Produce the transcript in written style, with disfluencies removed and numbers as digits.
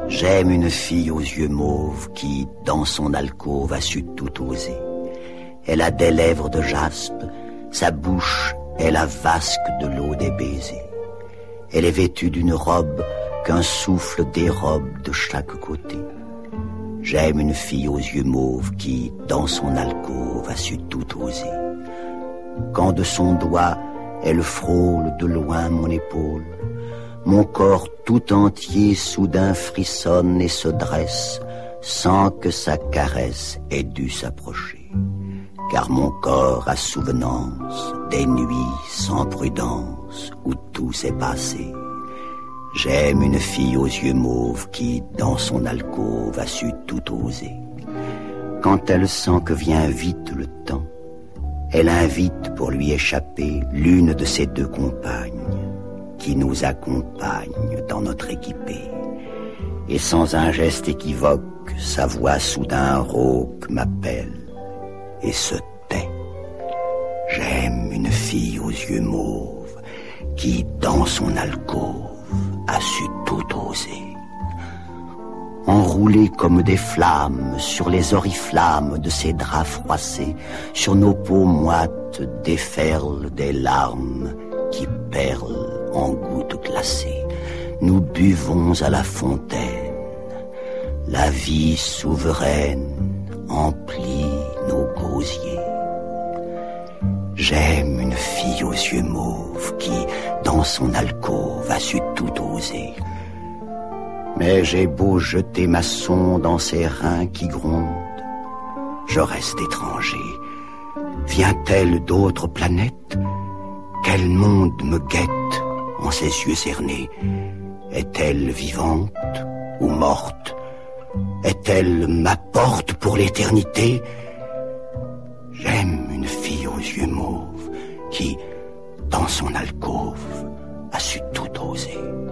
J'aime une fille aux yeux mauves qui, dans son alcôve, a su tout oser. Elle a des lèvres de jaspe, sa bouche est la vasque de l'eau des baisers. Elle est vêtue d'une robe qu'un souffle dérobe de chaque côté. J'aime une fille aux yeux mauves qui, dans son alcôve, a su tout oser. Quand de son doigt, elle frôle de loin mon épaule, mon corps tout entier soudain frissonne et se dresse sans que sa caresse ait dû s'approcher. Car mon corps a souvenance des nuits sans prudence où tout s'est passé. J'aime une fille aux yeux mauves qui, dans son alcôve, a su tout oser. Quand elle sent que vient vite le temps, elle invite pour lui échapper l'une de ses deux compagnes qui nous accompagne dans notre équipée. Et sans un geste équivoque, sa voix soudain rauque m'appelle et se tait. J'aime une fille aux yeux mauves qui, dans son alcôve, a su tout oser. Enroulés comme des flammes sur les oriflammes de ses draps froissés, sur nos peaux moites déferlent des larmes qui perlent en gouttes glacées. Nous buvons à la fontaine. La vie souveraine emplit nos gosiers. J'aime une fille aux yeux mauves qui, dans son alcôve, a su tout oser. Mais j'ai beau jeter ma sonde dans ses reins qui grondent, je reste étranger. Vient-elle d'autres planètes? Quel monde me guette en ses yeux cernés? Est-elle vivante ou morte? Est-elle ma porte pour l'éternité? J'aime une fille aux yeux mauves qui, dans son alcôve, a su tout oser.